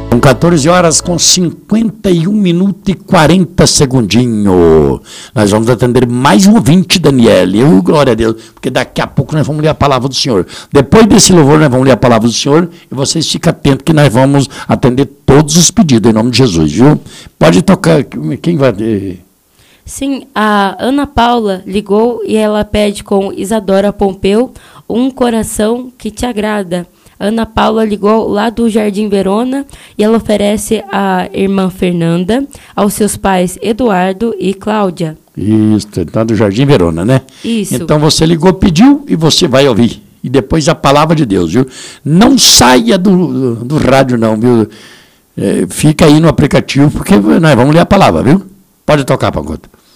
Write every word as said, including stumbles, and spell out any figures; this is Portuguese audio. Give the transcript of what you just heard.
São quatorze horas com cinquenta e um minutos e quarenta segundinhos. Nós vamos atender mais um ouvinte, Daniele. Eu, glória a Deus, porque daqui a pouco nós vamos ler a palavra do Senhor. Depois desse louvor, nós vamos ler a palavra do Senhor e vocês fiquem atentos que nós vamos atender todos os pedidos em nome de Jesus, viu? Pode tocar. Quem vai... Sim, a Ana Paula ligou e ela pede com Isadora Pompeu um coração que te agrada. Ana Paula ligou lá do Jardim Verona e ela oferece à irmã Fernanda, aos seus pais Eduardo e Cláudia. Isso, está do Jardim Verona, né? Isso. Então você ligou, pediu e você vai ouvir. E depois a palavra de Deus, viu? Não saia do, do, do rádio não, viu? É, fica aí no aplicativo, porque nós vamos ler a palavra, viu? Pode tocar, Pagoto.